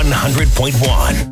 100.1.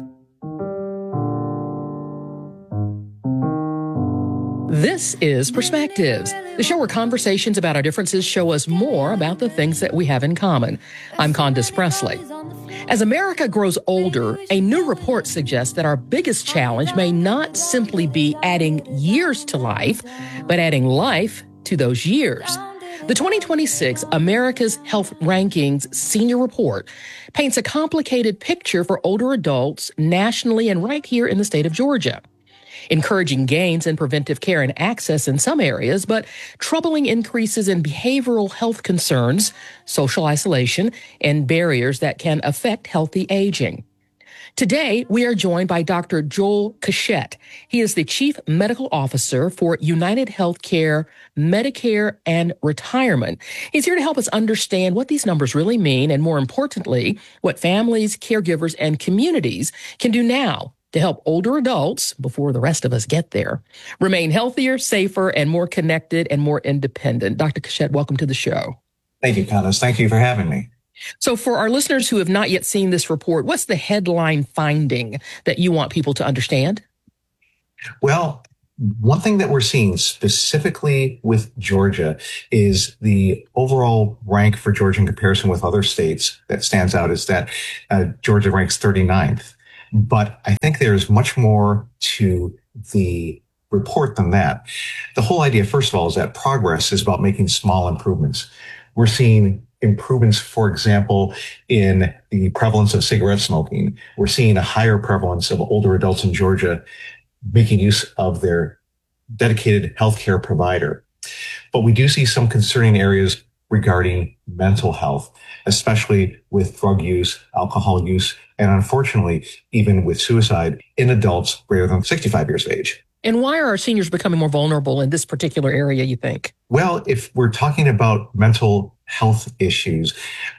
This is Perspectives, the show where conversations about our differences show us more about the things that we have in common. I'm Candace Presley. As America grows older, a new report suggests that our biggest challenge may not simply be adding years to life, but adding life to those years. The 2026 America's Health Rankings Senior Report paints a complicated picture for older adults nationally and right here in the state of Georgia. Encouraging gains in preventive care and access in some areas, but troubling increases in behavioral health concerns, social isolation, and barriers that can affect healthy aging. Today, we are joined by Dr. Joel Cachette. He is the Chief Medical Officer for United Healthcare, Medicare, and Retirement. He's here to help us understand what these numbers really mean, and more importantly, what families, caregivers, and communities can do now to help older adults, before the rest of us get there, remain healthier, safer, and more connected and more independent. Dr. Cachette, welcome to the show. Thank you, Candace. Thank you for having me. So for our listeners who have not yet seen this report, what's the headline finding that you want people to understand? Well, one thing that we're seeing specifically with Georgia is the overall rank for Georgia in comparison with other states that stands out is that Georgia ranks 39th. But I think there's much more to the report than that. The whole idea, first of all, is that progress is about making small improvements. We're seeing improvements, for example, in the prevalence of cigarette smoking. We're seeing a higher prevalence of older adults in Georgia making use of their dedicated healthcare provider. But we do see some concerning areas regarding mental health, especially with drug use, alcohol use, and unfortunately, even with suicide in adults greater than 65 years of age. And why are our seniors becoming more vulnerable in this particular area, you think? Well, if we're talking about mental health issues,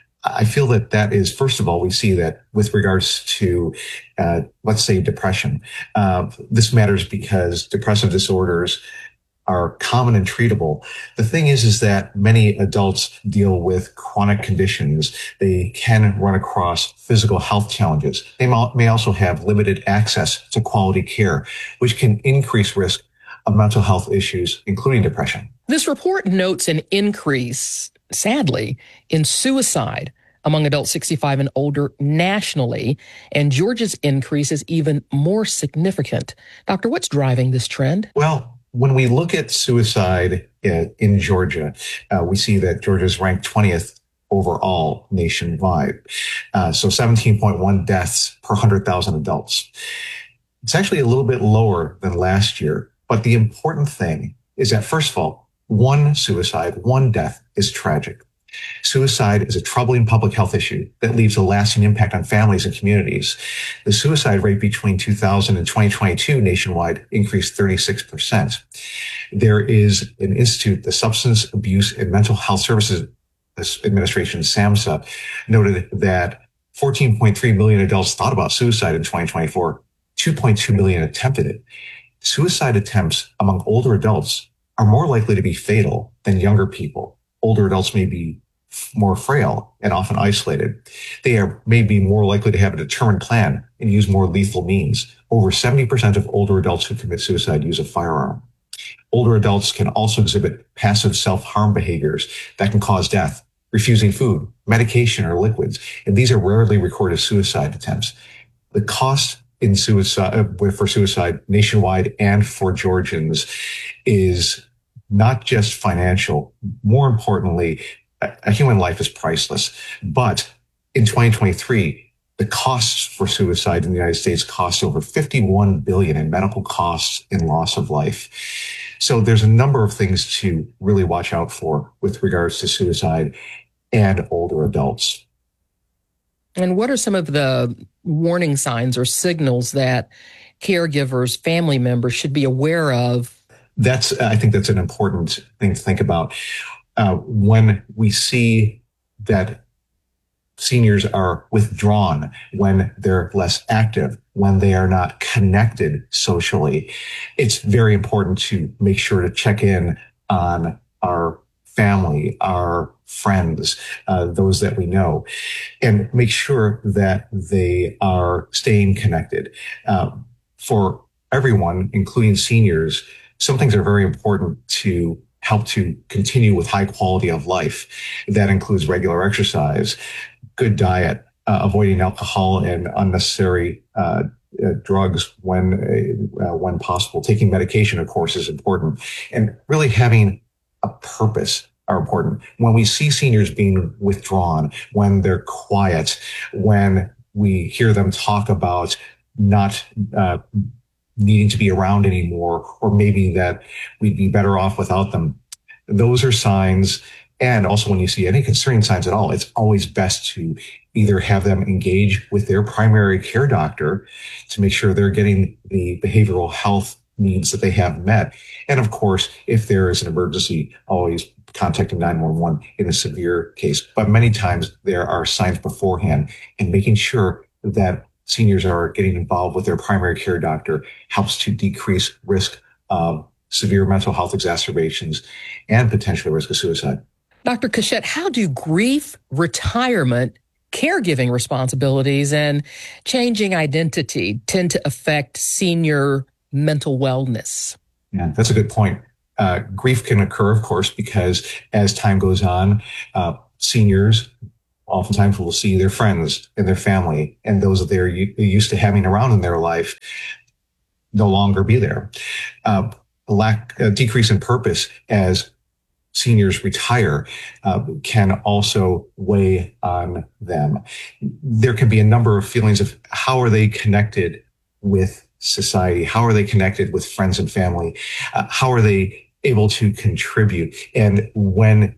I feel that is, first of all, we see that with regards to, let's say, depression. This matters because depressive disorders are common and treatable. The thing is that many adults deal with chronic conditions. They can run across physical health challenges. They may also have limited access to quality care, which can increase risk of mental health issues, including depression. This report notes an increase, sadly, in suicide among adults 65 and older nationally, and Georgia's increase is even more significant. Doctor, what's driving this trend? Well, when we look at suicide in Georgia, we see that Georgia is ranked 20th overall nationwide. So 17.1 deaths per 100,000 adults. It's actually a little bit lower than last year. But the important thing is that, first of all, one suicide, one death is tragic. Suicide is a troubling public health issue that leaves a lasting impact on families and communities. The suicide rate between 2000 and 2022 nationwide increased 36%. There is an institute, the Substance Abuse and Mental Health Services Administration, SAMHSA, noted that 14.3 million adults thought about suicide in 2024. 2.2 million attempted it. Suicide attempts among older adults are more likely to be fatal than younger people. Older adults may be more frail and often isolated. They may be more likely to have a determined plan and use more lethal means. Over 70% of older adults who commit suicide use a firearm. Older adults can also exhibit passive self-harm behaviors that can cause death, refusing food, medication, or liquids. And these are rarely recorded as suicide attempts. The cost in suicide for suicide nationwide and for Georgians is not just financial. More importantly, a human life is priceless. But in 2023, the costs for suicide in the United States cost over $51 billion in medical costs and loss of life. So there's a number of things to really watch out for with regards to suicide and older adults. And what are some of the warning signs or signals that caregivers, family members should be aware of? I think that's an important thing to think about. When we see that seniors are withdrawn, when they're less active, when they are not connected socially, it's very important to make sure to check in on our family, our friends, those that we know, and make sure that they are staying connected. For everyone, including seniors, some things are very important to help to continue with high quality of life. That includes regular exercise, good diet, avoiding alcohol and unnecessary drugs when possible. Taking medication, of course, is important, and really having a purpose are important. When we see seniors being withdrawn, when they're quiet, when we hear them talk about not needing to be around anymore, or maybe that we'd be better off without them, those are signs. And also when you see any concerning signs at all, it's always best to either have them engage with their primary care doctor to make sure they're getting the behavioral health needs that they have met. And of course, if there is an emergency, always contacting 911 in a severe case. But many times there are signs beforehand, and making sure that seniors are getting involved with their primary care doctor helps to decrease risk of severe mental health exacerbations and potentially risk of suicide. Dr. Cashett, how do grief, retirement, caregiving responsibilities, and changing identity tend to affect senior mental wellness? Yeah, that's a good point. Grief can occur, of course, because as time goes on, seniors oftentimes will see their friends and their family and those that they're used to having around in their life no longer be there. Decrease in purpose as seniors retire can also weigh on them. There can be a number of feelings of how are they connected with society? How are they connected with friends and family? How are they able to contribute? And when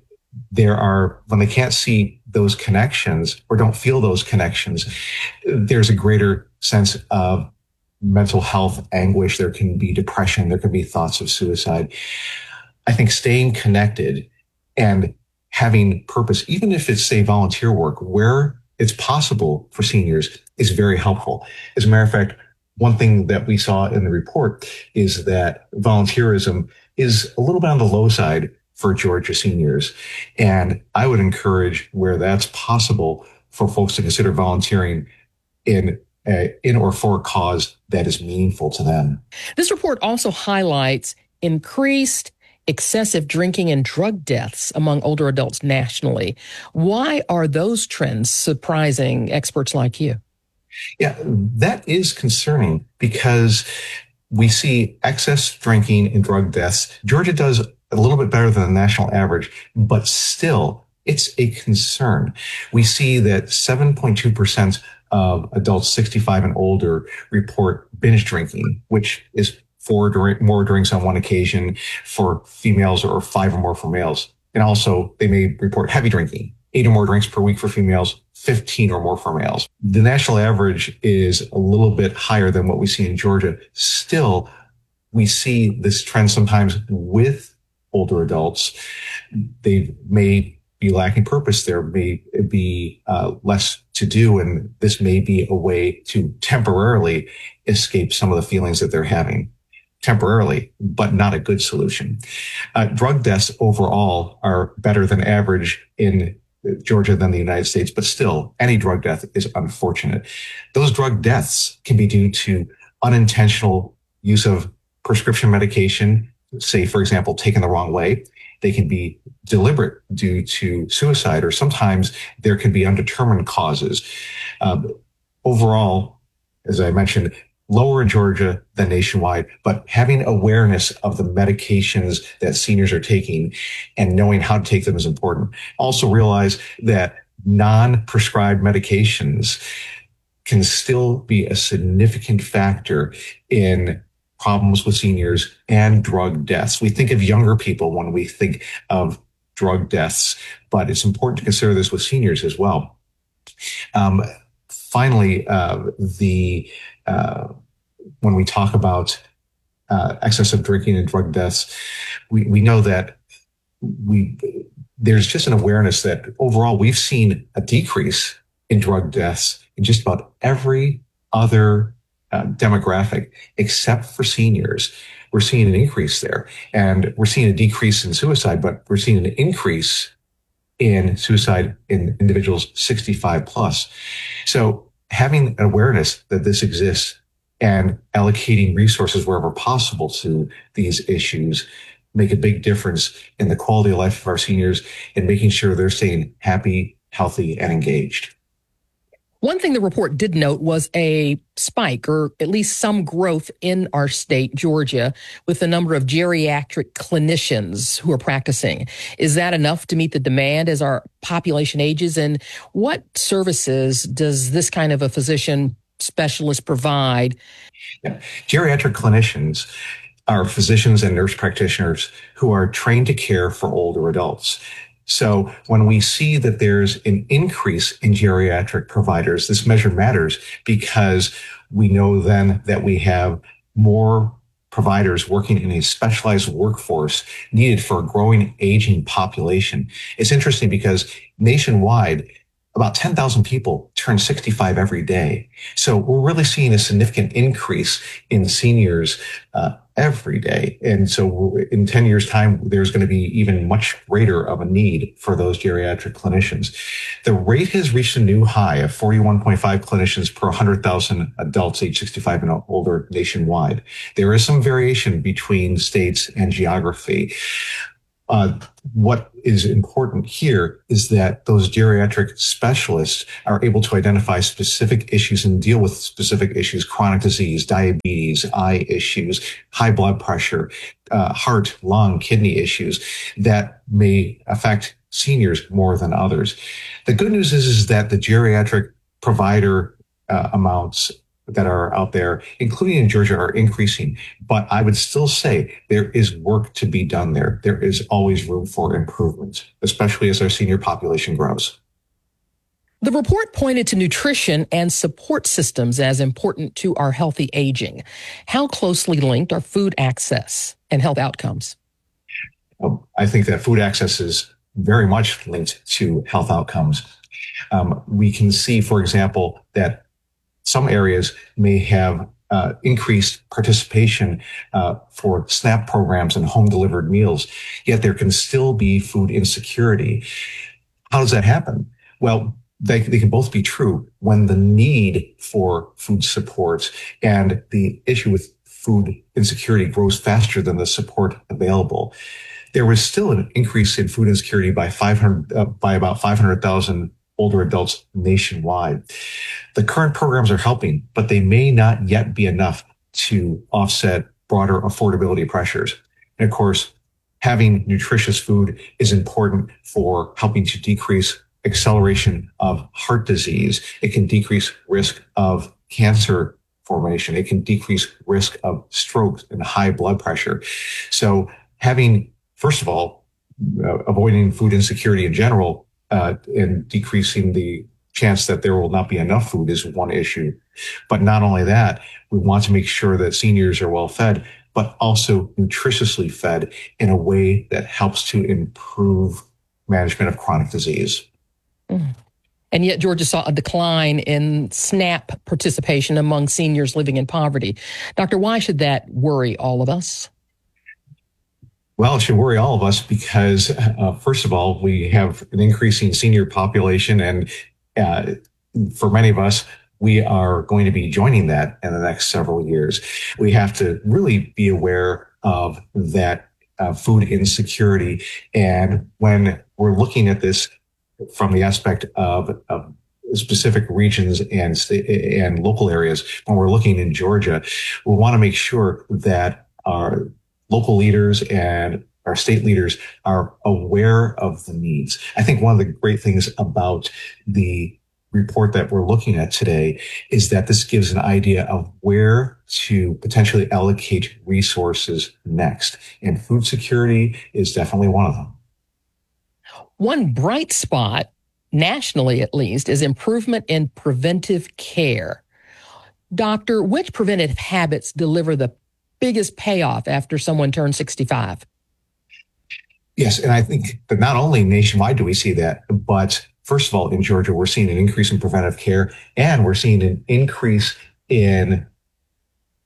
they can't see those connections or don't feel those connections, there's a greater sense of mental health anguish. There can be depression. There can be thoughts of suicide. I think staying connected and having purpose, even if it's, say, volunteer work, where it's possible for seniors, is very helpful. As a matter of fact, one thing that we saw in the report is that volunteerism is a little bit on the low side for Georgia seniors. And I would encourage, where that's possible, for folks to consider volunteering in or for a cause that is meaningful to them. This report also highlights increased excessive drinking and drug deaths among older adults nationally. Why are those trends surprising experts like you? Yeah, that is concerning because we see excess drinking and drug deaths. Georgia does a little bit better than the national average, but still, it's a concern. We see that 7.2% of adults 65 and older report binge drinking, which is 4 more drinks on one occasion for females or 5 or more for males. And also, they may report heavy drinking, 8 or more drinks per week for females, 15 or more for males. The national average is a little bit higher than what we see in Georgia. Still, we see this trend sometimes with older adults. They may be lacking purpose. There may be less to do, and this may be a way to temporarily escape some of the feelings that they're having. Temporarily, but not a good solution. Drug deaths overall are better than average in Georgia than the United States, but still, any drug death is unfortunate. Those drug deaths can be due to unintentional use of prescription medication, say, for example, taken the wrong way. They can be deliberate due to suicide, or sometimes there can be undetermined causes. Overall, as I mentioned, lower in Georgia than nationwide, but having awareness of the medications that seniors are taking and knowing how to take them is important. Also realize that non-prescribed medications can still be a significant factor in problems with seniors and drug deaths. We think of younger people when we think of drug deaths, but it's important to consider this with seniors as well. Finally, when we talk about excessive drinking and drug deaths, we know that there's just an awareness that overall we've seen a decrease in drug deaths in just about every other demographic except for seniors. We're seeing an increase there, and we're seeing a decrease in suicide, but we're seeing an increase in suicide in individuals 65 plus. So having an awareness that this exists and allocating resources wherever possible to these issues make a big difference in the quality of life of our seniors and making sure they're staying happy, healthy, and engaged. One thing the report did note was a spike, or at least some growth in our state, Georgia, with the number of geriatric clinicians who are practicing. Is that enough to meet the demand as our population ages? And what services does this kind of a physician specialist provide? Yeah. Geriatric clinicians are physicians and nurse practitioners who are trained to care for older adults. So when we see that there's an increase in geriatric providers, this measure matters because we know then that we have more providers working in a specialized workforce needed for a growing aging population. It's interesting because nationwide, about 10,000 people turn 65 every day. So we're really seeing a significant increase in seniors every day. And so in 10 years' time, there's going to be even much greater of a need for those geriatric clinicians. The rate has reached a new high of 41.5 clinicians per 100,000 adults age 65 and older nationwide. There is some variation between states and geography. What is important here is that those geriatric specialists are able to identify specific issues and deal with specific issues: chronic disease, diabetes, eye issues, high blood pressure, heart, lung, kidney issues that may affect seniors more than others. The good news is that the geriatric provider amounts that are out there, including in Georgia, are increasing. But I would still say there is work to be done there. There is always room for improvement, especially as our senior population grows. The report pointed to nutrition and support systems as important to our healthy aging. How closely linked are food access and health outcomes? I think that food access is very much linked to health outcomes. We can see, for example, that some areas may have increased participation for SNAP programs and home delivered meals, yet there can still be food insecurity. How does that happen? Well, they can both be true. When the need for food support and the issue with food insecurity grows faster than the support available, there was still an increase in food insecurity by about 500,000 older adults nationwide. The current programs are helping, but they may not yet be enough to offset broader affordability pressures. And of course, having nutritious food is important for helping to decrease acceleration of heart disease. It can decrease risk of cancer formation. It can decrease risk of stroke and high blood pressure. So having, first of all, avoiding food insecurity in general, and decreasing the chance that there will not be enough food is one issue. But not only that, we want to make sure that seniors are well fed, but also nutritiously fed in a way that helps to improve management of chronic disease. And yet Georgia saw a decline in SNAP participation among seniors living in poverty. Doctor, why should that worry all of us? Well, it should worry all of us because, first of all, we have an increasing senior population. And for many of us, we are going to be joining that in the next several years. We have to really be aware of that food insecurity. And when we're looking at this from the aspect of specific regions and local areas, when we're looking in Georgia, we want to make sure that our local leaders and our state leaders are aware of the needs. I think one of the great things about the report that we're looking at today is that this gives an idea of where to potentially allocate resources next. And food security is definitely one of them. One bright spot, nationally at least, is improvement in preventive care. Doctor, which preventive habits deliver the biggest payoff after someone turns 65? Yes, and I think that not only nationwide do we see that, but first of all, in Georgia, we're seeing an increase in preventive care, and we're seeing an increase in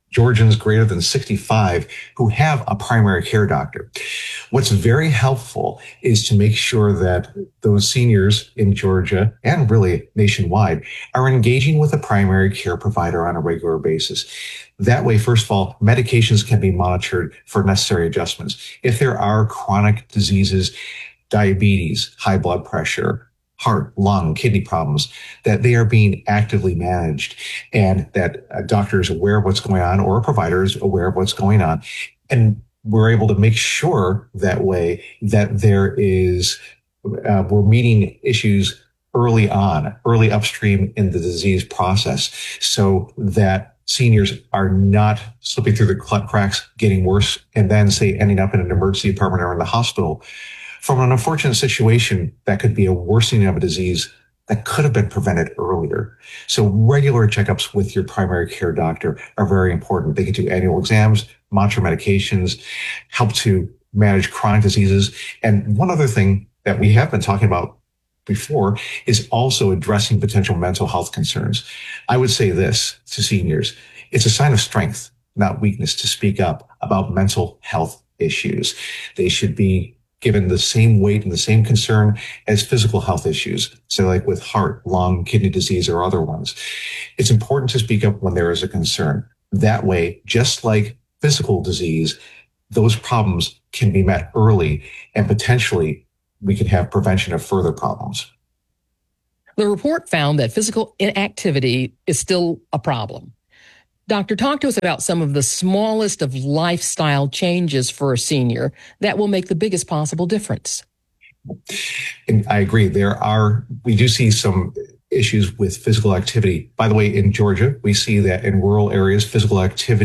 Georgians greater than 65 who have a primary care doctor. What's very helpful is to make sure that those seniors in Georgia and really nationwide are engaging with a primary care provider on a regular basis. That way, first of all, medications can be monitored for necessary adjustments. If there are chronic diseases, diabetes, high blood pressure, heart, lung, kidney problems, that they are being actively managed and that a doctor is aware of what's going on or a provider is aware of what's going on. And we're able to make sure that way that there is, we're meeting issues early on, early upstream in the disease process so that seniors are not slipping through the cracks, getting worse, and then say ending up in an emergency department or in the hospital from an unfortunate situation that could be a worsening of a disease that could have been prevented earlier. So regular checkups with your primary care doctor are very important. They can do annual exams, monitor medications, help to manage chronic diseases. And one other thing that we have been talking about before is also addressing potential mental health concerns. I would say this to seniors: it's a sign of strength, not weakness, to speak up about mental health issues. They should be given the same weight and the same concern as physical health issues, so like with heart, lung, kidney disease, or other ones. It's important to speak up when there is a concern. That way, just like physical disease, those problems can be met early and potentially we can have prevention of further problems. The report found that physical inactivity is still a problem. Doctor, talk to us about some of the smallest of lifestyle changes for a senior that will make the biggest possible difference. And I agree. We do see some issues with physical activity. By the way, in Georgia, we see that in rural areas, physical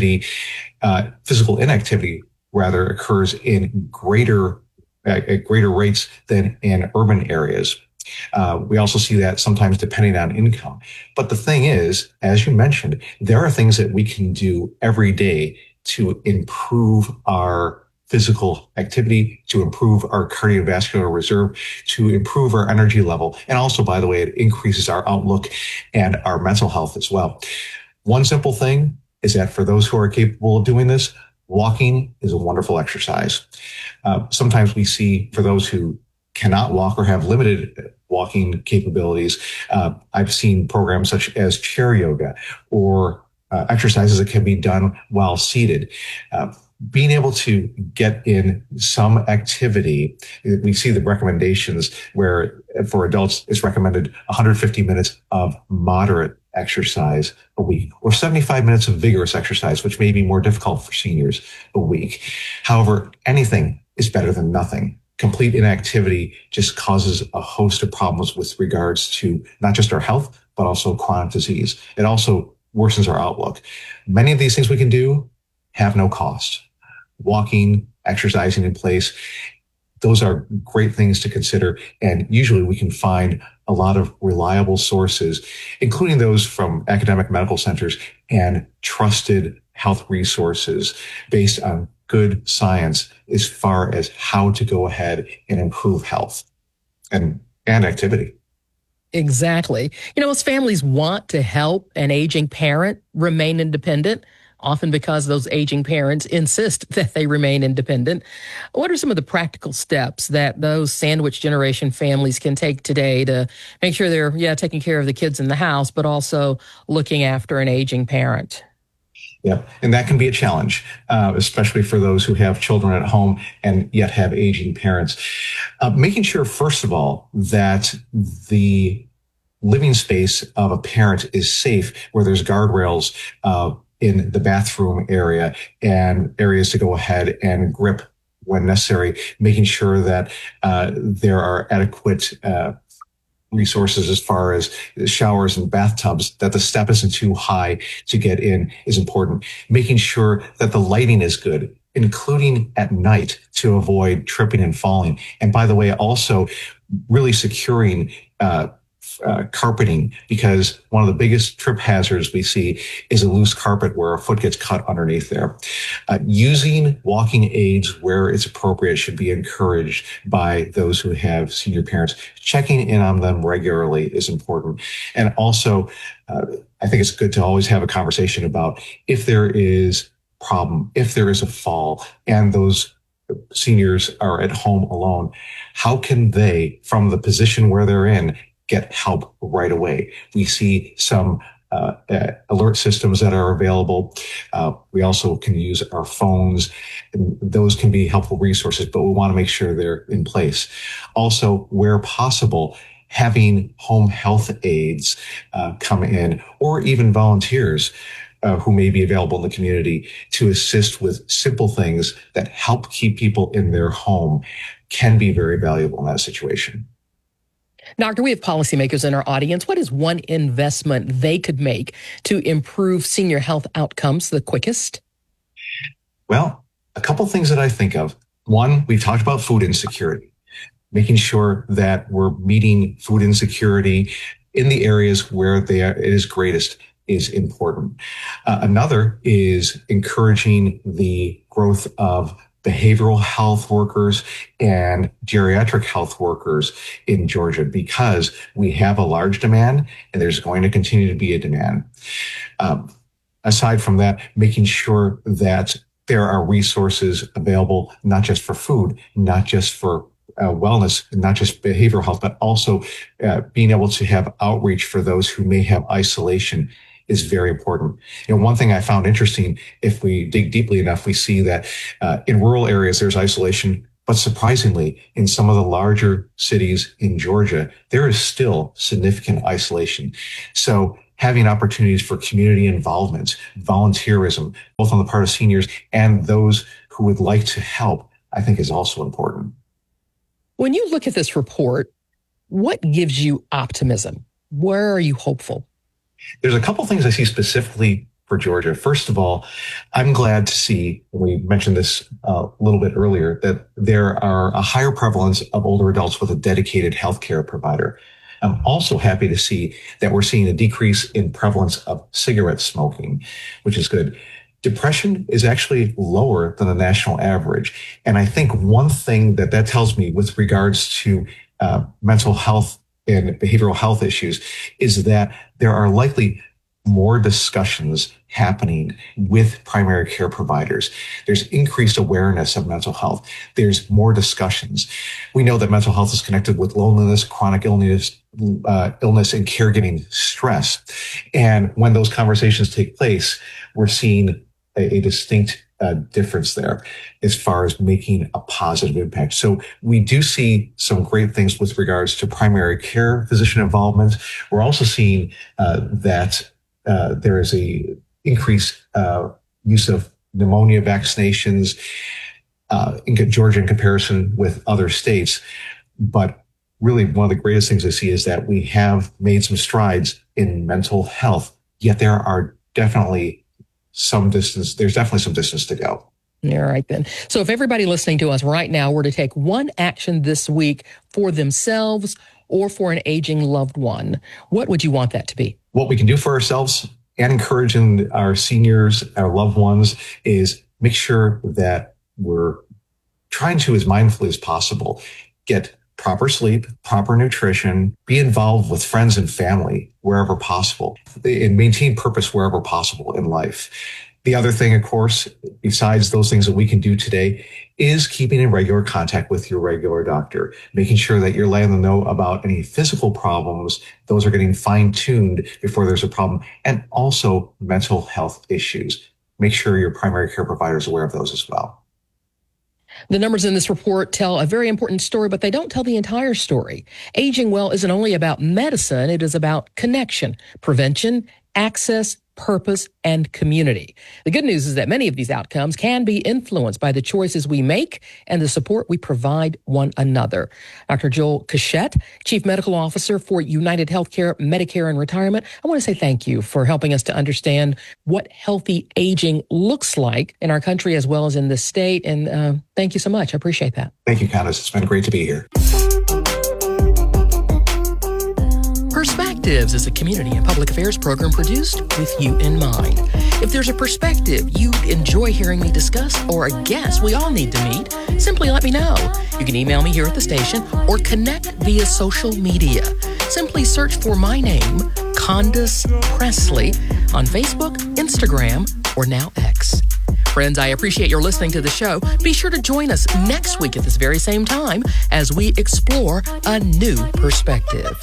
inactivity rather occurs in at greater rates than in urban areas. We also see that sometimes depending on income. But the thing is, as you mentioned, there are things that we can do every day to improve our physical activity, to improve our cardiovascular reserve, to improve our energy level. And also, by the way, it increases our outlook and our mental health as well. One simple thing is that for those who are capable of doing this, walking is a wonderful exercise. Sometimes we see for those who cannot walk or have limited walking capabilities, I've seen programs such as chair yoga or exercises that can be done while seated. Being able to get in some activity, we see the recommendations where for adults it's recommended 150 minutes of moderate exercise a week or 75 minutes of vigorous exercise, which may be more difficult for seniors a week. However, anything is better than nothing. Complete inactivity just causes a host of problems with regards to not just our health, but also chronic disease. It also worsens our outlook. Many of these things we can do have no cost. Walking, exercising in place, those are great things to consider. And usually we can find a lot of reliable sources, including those from academic medical centers and trusted health resources based on good science as far as how to go ahead and improve health and activity. Exactly. Most families want to help an aging parent remain independent, often because those aging parents insist that they remain independent. What are some of the practical steps that those sandwich generation families can take today to make sure they're, taking care of the kids in the house, but also looking after an aging parent? Yeah, and that can be a challenge, especially for those who have children at home and yet have aging parents. Making sure, first of all, that the living space of a parent is safe, where there's guardrails in the bathroom area and areas to go ahead and grip when necessary, making sure that there are adequate resources as far as showers and bathtubs, that the step isn't too high to get in is important. Making sure that the lighting is good, including at night, to avoid tripping and falling. And by the way, also really securing carpeting, because one of the biggest trip hazards we see is a loose carpet where a foot gets cut underneath there. Using walking aids where it's appropriate should be encouraged by those who have senior parents. Checking in on them regularly is important. And also, I think it's good to always have a conversation about if there is a problem, if there is a fall, and those seniors are at home alone, how can they, from the position where they're in, get help right away? We see some alert systems that are available. We also can use our phones, and those can be helpful resources, but we want to make sure they're in place. Also, where possible, having home health aides come in, or even volunteers who may be available in the community to assist with simple things that help keep people in their home can be very valuable in that situation. Doctor, we have policymakers in our audience. What is one investment they could make to improve senior health outcomes the quickest? Well, a couple things that I think of. One, we've talked about food insecurity, making sure that we're meeting food insecurity in the areas where it is greatest is important. Another is encouraging the growth of behavioral health workers and geriatric health workers in Georgia, because we have a large demand and there's going to continue to be a demand. Aside from that, making sure that there are resources available, not just for food, not just for wellness, not just behavioral health, but also being able to have outreach for those who may have isolation is very important. One thing I found interesting, if we dig deeply enough, we see that in rural areas, there's isolation, but surprisingly, in some of the larger cities in Georgia, there is still significant isolation. So having opportunities for community involvement, volunteerism, both on the part of seniors and those who would like to help, I think is also important. When you look at this report, what gives you optimism? Where are you hopeful? There's a couple things I see specifically for Georgia. First of all, I'm glad to see, we mentioned this a little bit earlier, that there are a higher prevalence of older adults with a dedicated healthcare provider. I'm also happy to see that we're seeing a decrease in prevalence of cigarette smoking, which is good. Depression is actually lower than the national average. And I think one thing that tells me with regards to mental health and behavioral health issues is that there are likely more discussions happening with primary care providers. There's increased awareness of mental health. There's more discussions. We know that mental health is connected with loneliness, chronic illness, and caregiving stress. And when those conversations take place, we're seeing a distinct difference there as far as making a positive impact. So we do see some great things with regards to primary care physician involvement. We're also seeing that there is a increased use of pneumonia vaccinations in Georgia in comparison with other states. But really, one of the greatest things I see is that we have made some strides in mental health, yet there are definitely there's definitely some distance to go. All right, then. So if everybody listening to us right now were to take one action this week for themselves or for an aging loved one, what would you want that to be? What we can do for ourselves and encouraging our seniors, our loved ones, is make sure that we're trying to, as mindfully as possible, get proper sleep, proper nutrition, be involved with friends and family wherever possible, and maintain purpose wherever possible in life. The other thing, of course, besides those things that we can do today, is keeping in regular contact with your regular doctor, making sure that you're letting them know about any physical problems. Those are getting fine-tuned before there's a problem, and also mental health issues. Make sure your primary care provider is aware of those as well. The numbers in this report tell a very important story, but they don't tell the entire story. Aging well isn't only about medicine, it is about connection, prevention, access, purpose, and community. The good news is that many of these outcomes can be influenced by the choices we make and the support we provide one another. Dr. Joel Cashett, Chief Medical Officer for United Healthcare, Medicare, and Retirement, I want to say thank you for helping us to understand what healthy aging looks like in our country as well as in this state. And thank you so much. I appreciate that. Thank you, Candace. It's been great to be here. Perspectives is a community and public affairs program produced with you in mind. If there's a perspective you'd enjoy hearing me discuss or a guest we all need to meet, simply let me know. You can email me here at the station or connect via social media. Simply search for my name, Condace Pressley, on Facebook, Instagram, or now X. Friends, I appreciate your listening to the show. Be sure to join us next week at this very same time as we explore a new perspective.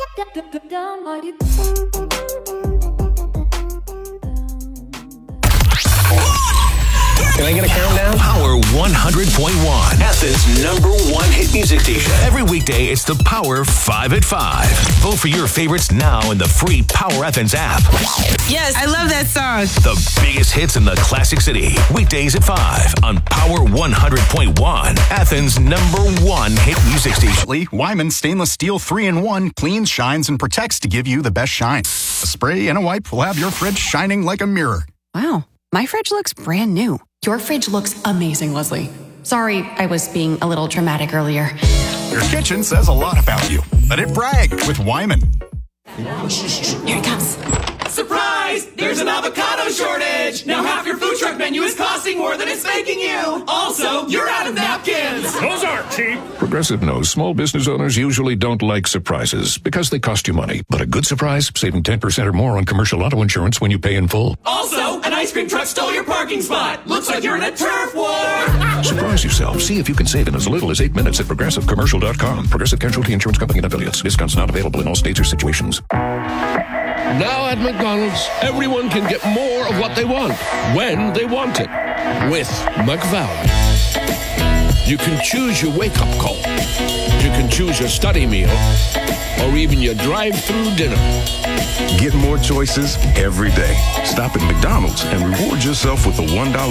Can I get a countdown? Power 100.1, Athens' #1 hit music station. Every weekday, it's the Power 5 at 5. Vote for your favorites now in the free Power Athens app. Yes, I love that song. The biggest hits in the Classic City. Weekdays at 5 on Power 100.1, Athens' #1 hit music station. Wyman Stainless Steel 3-in-1 cleans, shines, and protects to give you the best shine. A spray and a wipe will have your fridge shining like a mirror. Wow, my fridge looks brand new. Your fridge looks amazing, Leslie. Sorry, I was being a little dramatic earlier. Your kitchen says a lot about you. Let it brag with Wyman. Here it comes. Surprise! There's an avocado shortage! Now half your food truck menu is costing more than it's making you! Also, you're out of napkins! Those aren't cheap! Progressive knows small business owners usually don't like surprises because they cost you money. But a good surprise, saving 10% or more on commercial auto insurance when you pay in full. Also, an ice cream truck stole your parking spot! Looks like you're in a turf war! Surprise yourself. See if you can save in as little as 8 minutes at ProgressiveCommercial.com. Progressive Casualty Insurance Company and Affiliates. Discounts not available in all states or situations. Now at McDonald's, everyone can get more of what they want, when they want it, with McValue. You can choose your wake-up call. You can choose your study meal, or even your drive-through dinner. Get more choices every day. Stop at McDonald's and reward yourself with a $1